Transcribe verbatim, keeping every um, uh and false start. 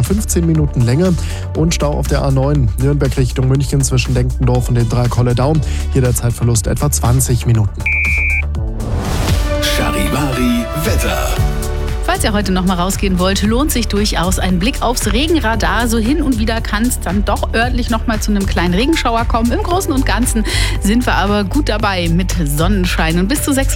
fünfzehn Minuten länger. Und Stau auf der A neun Nürnberg Richtung München zwischen Denkendorf und dem Dreikolledau. Hier der Zeitverlust etwa zwanzig Minuten. Charivari Wetter. Falls ihr heute noch mal rausgehen wollt, lohnt sich durchaus ein Blick aufs Regenradar. So hin und wieder kann es dann doch örtlich noch mal zu einem kleinen Regenschauer kommen. Im Großen und Ganzen sind wir aber gut dabei mit Sonnenschein und bis zu sechs